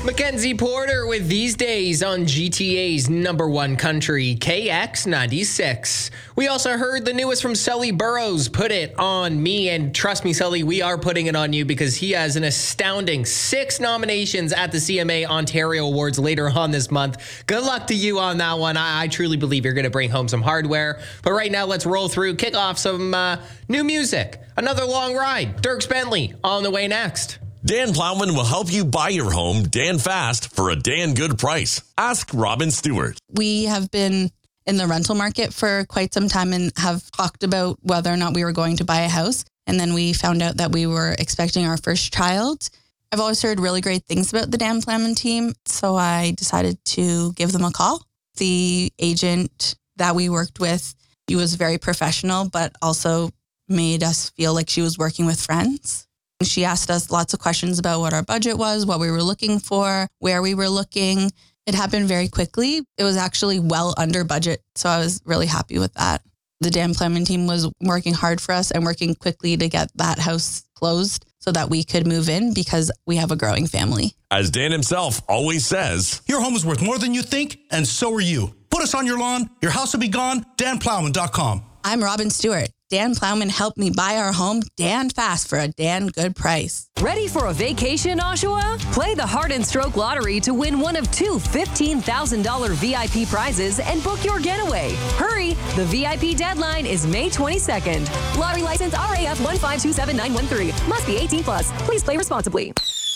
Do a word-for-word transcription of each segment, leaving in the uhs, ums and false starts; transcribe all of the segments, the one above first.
Mackenzie Porter with These Days on G T A's number one country, K X ninety-six. We also heard the newest from Sully Burrows, Put It On Me. And trust me, Sully, we are putting it on you because he has an astounding six nominations at the C M A Ontario Awards later on this month. Good luck to you on that one. I, I truly believe you're going to bring home some hardware. But right now, let's roll through, kick off some uh, new music. Another long ride. Dierks Bentley on the way next. Dan Plowman will help you buy your home Dan fast for a Dan good price. Ask Robin Stewart. We have been in the rental market for quite some time and have talked about whether or not we were going to buy a house. And then we found out that we were expecting our first child. I've always heard really great things about the Dan Plowman team, so I decided to give them a call. The agent that we worked with, she was very professional, but also made us feel like she was working with friends. She asked us lots of questions about what our budget was, what we were looking for, where we were looking. It happened very quickly. It was actually well under budget, so I was really happy with that. The Dan Plowman team was working hard for us and working quickly to get that house closed so that we could move in because we have a growing family. As Dan himself always says, your home is worth more than you think, and so are you. Put us on your lawn. Your house will be gone. Dan Plowman dot com. I'm Robin Stewart. Dan Plowman helped me buy our home Dan fast for a Dan good price. Ready for a vacation, Oshawa? Play the Heart and Stroke Lottery to win one of two fifteen thousand dollars V I P prizes and book your getaway. Hurry! The V I P deadline is May twenty-second. Lottery license R A F one five two seven nine one three. Must be eighteen plus. Please play responsibly.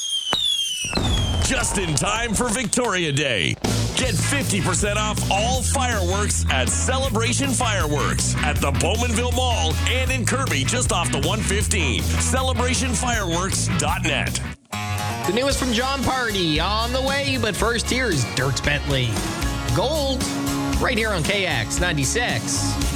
Just in time for Victoria Day. Get fifty percent off all fireworks at Celebration Fireworks at the Bowmanville Mall and in Kirby just off the one fifteen. celebration fireworks dot net. The newest from John Party on the way, but first here's Dierks Bentley. Gold, right here on K X ninety-six.